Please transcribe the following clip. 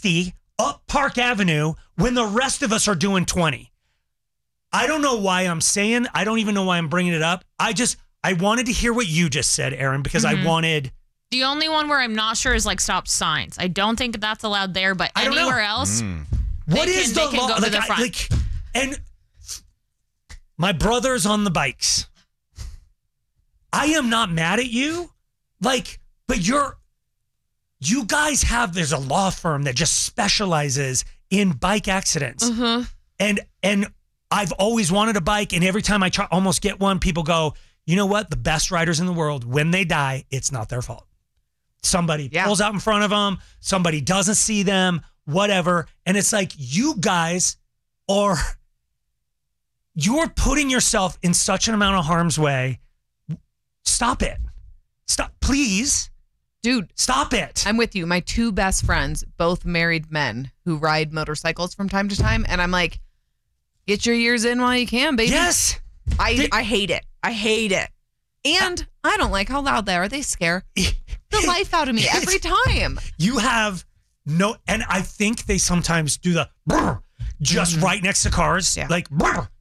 60 up Park Avenue when the rest of us are doing 20. I don't know why I'm saying, I don't even know why I'm bringing it up. I wanted to hear what you just said, Aaron, because I wanted... The only one where I'm not sure is like stop signs. I don't think that's allowed there, but anywhere else, what is the law? Go to the front. And my brother's on the bikes. I am not mad at you, but you guys there's a law firm that just specializes in bike accidents. And I've always wanted a bike, and every time I try almost get one, people go, you know what? The best riders in the world, when they die, it's not their fault. Somebody pulls out in front of them, somebody doesn't see them, whatever. And it's like, you guys you're putting yourself in such an amount of harm's way. Stop it. Stop, please. Dude, stop it. I'm with you. My two best friends, both married men who ride motorcycles from time to time. And I'm like, get your years in while you can, baby. Yes. I hate it. I hate it. And I don't like how loud they are. They scare the life out of me every time. You have and I think they sometimes do the brr, just right next to cars. Yeah. Like, brr,